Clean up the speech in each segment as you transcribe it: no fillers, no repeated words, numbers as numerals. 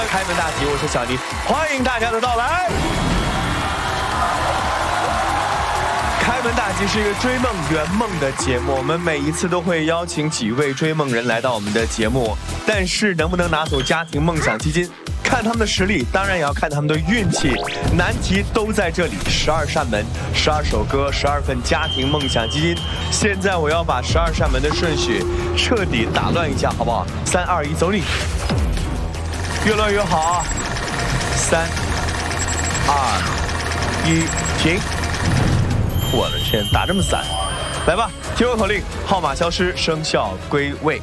开门大吉，我是小尼，欢迎大家的到来。开门大吉是一个追梦圆梦的节目，我们每一次都会邀请几位追梦人来到我们的节目，但是能不能拿走家庭梦想基金，看他们的实力，当然也要看他们的运气。难题都在这里，12扇门，12首歌，12份家庭梦想基金。现在我要把12扇门的顺序彻底打乱一下，好不好？3、2、1，走你！越乱越好啊！3、2、1，停！我的天，打这么散，来吧，听我口令，号码消失，生肖归位。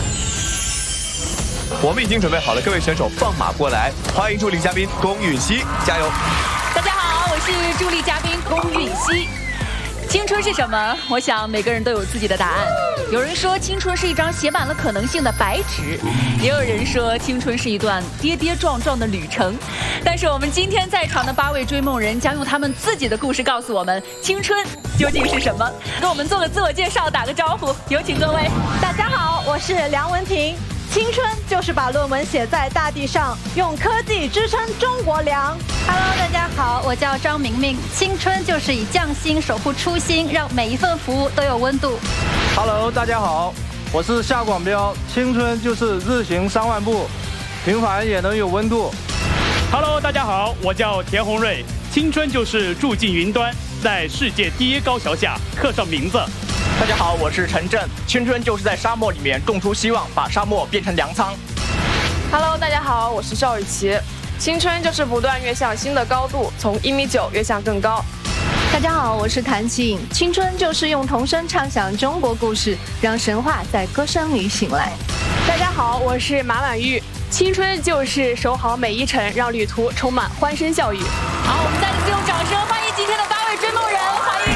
我们已经准备好了，各位选手放马过来，欢迎助理嘉宾龚允熙，加油！ 大家好，我是助理嘉宾龚允熙。青春是什么？我想每个人都有自己的答案。有人说青春是一张写满了可能性的白纸，也有人说青春是一段跌跌撞撞的旅程。但是我们今天在场的8位追梦人将用他们自己的故事告诉我们，青春究竟是什么？跟我们做个自我介绍，打个招呼，有请各位。 大家好，我是梁文婷。青春就是把论文写在大地上，用科技支撑中国粮。 Hello， 大家好，我叫张明明。青春就是以匠心守护初心，让每一份服务都有温度。 Hello， 大家好，我是夏广彪。青春就是日行3万步，平凡也能有温度。 Hello， 大家好，我叫田宏瑞。青春就是住进云端，在世界第一高桥下刻上名字。 大家好，我是陈震。青春就是在沙漠里面种出希望，把沙漠变成粮仓。 Hello， 大家好，我是邵雨琦。青春就是不断跃向新的高度，从1.9米跃向更高。 大家好，我是谭琪颖。青春就是用童声唱响中国故事，让神话在歌声里醒来。 大家好，我是马婉玉。青春就是守好每一程，让旅途充满欢声笑语。 好，我们再